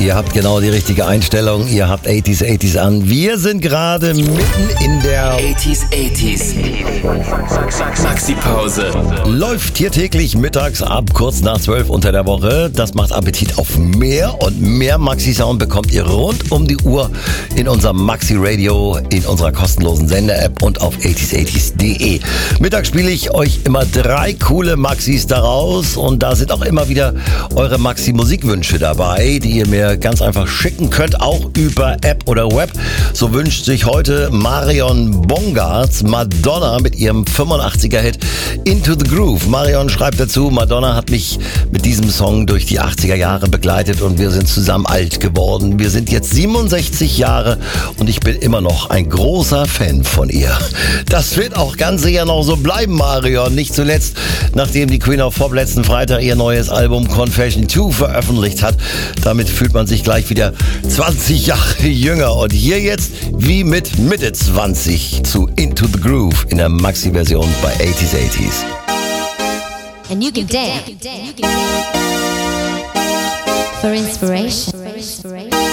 Ihr habt genau die richtige Einstellung. Ihr habt 80s an. Wir sind gerade mitten in der 80s. Maxi-Pause. Läuft hier täglich mittags ab kurz nach 12 unter der Woche. Das macht Appetit auf mehr und mehr Maxi-Sound bekommt ihr rund um die Uhr in unserem Maxi-Radio, in unserer kostenlosen Sender-App und auf 80s.de. Mittags spiele ich euch immer 3 coole Maxis daraus und da sind auch immer wieder eure Maxi-Musikwünsche dabei, die ihr mir ganz einfach schicken könnt, auch über App oder Web. So wünscht sich heute Marion Bongartz Madonna mit ihrem 85er-Hit Into the Groove. Marion schreibt dazu, Madonna hat mich mit diesem Song durch die 80er Jahre begleitet und wir sind zusammen alt geworden. Wir sind jetzt 67 Jahre und ich bin immer noch ein großer Fan von ihr. Das wird auch ganz sicher noch so bleiben, Marion. Nicht zuletzt, nachdem die Queen of Pop letzten Freitag ihr neues Album Confession 2 veröffentlicht hat. Damit fühlt man sich gleich wieder 20 Jahre jünger. Und hier jetzt wie mit Mitte 20 zu Into the Groove in der Maxi-Version bei 80s. And you can dance for inspiration.